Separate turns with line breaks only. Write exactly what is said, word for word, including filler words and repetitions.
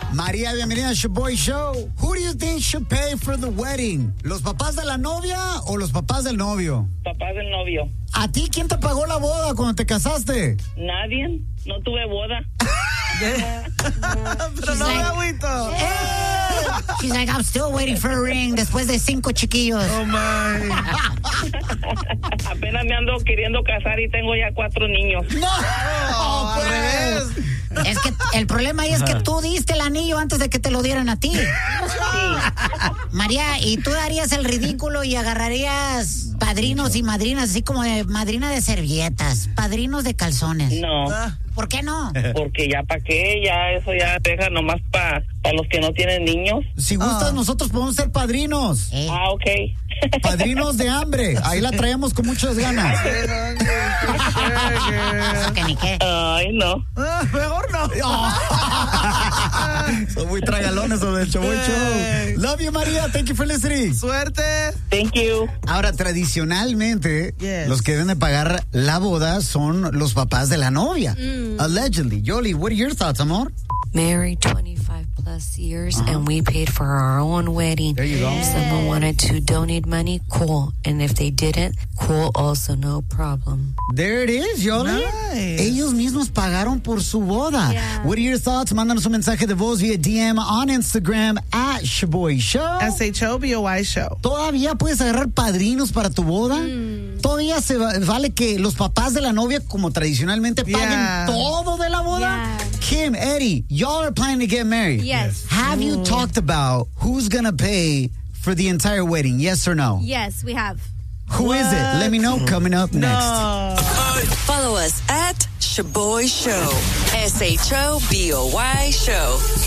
María, bienvenida a Shaboy Show. Who do you think should pay for the wedding? ¿Los papás de la novia o los papás del novio?
Papás del novio.
¿A ti quién te pagó la boda cuando te casaste?
Nadie. No tuve boda.
Pero no me agüito.
She's like, I'm still waiting for a ring después de cinco chiquillos.
Oh, my.
Apenas me ando queriendo casar y tengo ya cuatro niños.
¡No!
Oh, al revés.
Es que el problema ahí es que tú diste el anillo antes de que te lo dieran a ti. María, ¿y tú darías el ridículo y agarrarías padrinos y madrinas, así como de madrina de servilletas, padrinos de calzones?
No.
¿Por qué no?
Porque ya para qué, ya eso ya deja nomás para pa los que no tienen niños.
Si gustas,
Oh.
nosotros podemos ser padrinos.
Eh.
Ah, ok.
Padrinos de hambre. Ahí la traemos con muchas ganas.
Eso que ni qué.
Ay, no.
Ah, mejor no.
Son muy tragalones sobre el Shaboy Show. Love you, María. Thank you for listening.
Suerte.
Thank you.
Ahora, tradicionalmente,
Yes.
los que deben de pagar la boda son los papás de la novia. Allegedly. Yoli, what are your thoughts, amor?
Married twenty-five plus years, and we paid for our own wedding.
There you go.
If someone wanted to donate money, cool. And if they didn't, cool also, no problem.
There it is, Yoli.
Nice.
Ellos mismos pagaron por su boda.
Yeah.
What are your thoughts? Mándanos un mensaje de voz vía D M on Instagram at Shaboy Show.
S H O B O Y Show.
¿Todavía puedes agarrar padrinos para tu boda? ¿Todavía se va- vale que los papás de la novia, como tradicionalmente, paguen
Yeah.
todo de la boda?
Yeah.
Kim, Eddie, y'all are planning to get married.
Yes.
Have you talked about who's gonna pay for the entire wedding? Yes or no?
Yes, we have.
Who is it? Let me know coming up next.
No.
Follow us at Shaboy Show. S H O B O Y Show.